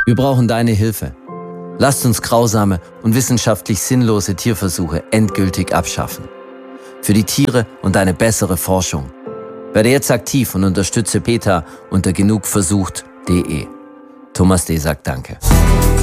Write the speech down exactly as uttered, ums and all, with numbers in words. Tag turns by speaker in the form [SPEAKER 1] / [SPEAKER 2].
[SPEAKER 1] Wir brauchen deine Hilfe. Lasst uns grausame und wissenschaftlich sinnlose Tierversuche endgültig abschaffen. Für die Tiere und eine bessere Forschung. Werde jetzt aktiv und unterstütze PETA unter genugversucht punkt de. Thomas D. sagt Danke.